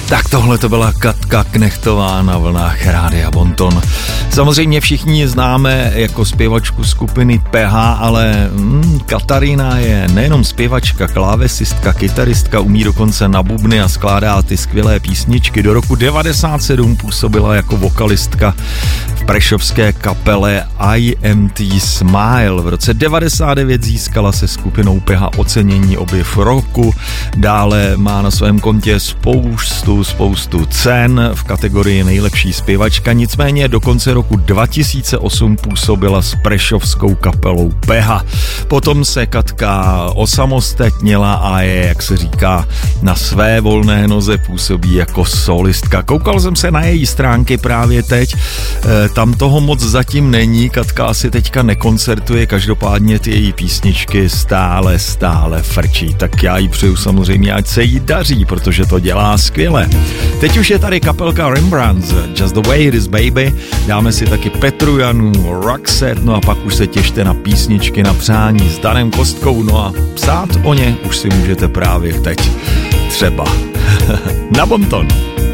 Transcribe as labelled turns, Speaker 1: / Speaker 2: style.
Speaker 1: Tak tohle to byla Katka Knechtová na vlnách Rádia Bonton. Samozřejmě všichni ji známe jako zpěvačku skupiny PH, ale Katarína je nejenom zpěvačka, klávesistka, kytaristka, umí dokonce na bubny a skládá ty skvělé písničky. Do roku 1997 působila jako vokalistka v prešovské kapele IMT Smile. V roce 1999 získala se skupinou PH ocenění Objev roku. Dále má na svém kontě spoustu cen v kategorii nejlepší zpěvačka, nicméně do konce roku 2008 působila s prešovskou kapelou PH. Potom se Katka osamostatnila a je, jak se říká, na své volné noze, působí jako solistka. Koukal jsem se na její stránky právě teď, tam toho moc zatím není, Katka asi teďka nekoncertuje, každopádně ty její písničky stále frčí, tak já jí přeju samozřejmě, ať se jí daří, protože to dělá skvěle. Teď už je tady kapelka Rembrandts, Just the Way It Is Baby, dáme si taky Petru Janu, Roxette, no a pak už se těšte na písničky na přání s Danem Kostkou, no a psát o ně už si můžete právě teď. Třeba na Bonton.